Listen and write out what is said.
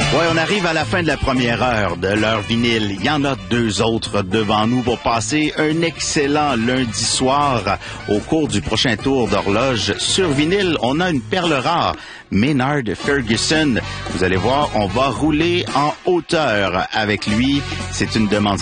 Ouais, on arrive à la fin de la première heure de l'heure vinyle. Il y en a deux autres devant nous pour passer un excellent lundi soir. Au cours du prochain tour d'horloge sur vinyle, on a une perle rare, Maynard Ferguson. Vous allez voir, on va rouler en hauteur avec lui. C'est une demande